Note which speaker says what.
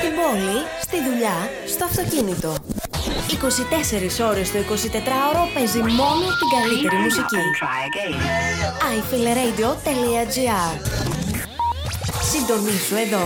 Speaker 1: Στην πόλη, στη δουλειά, στο αυτοκίνητο. 24 ώρες το 24ωρο παίζει μόνο την καλύτερη μουσική. iFileradio.gr. Συντονίσου εδώ.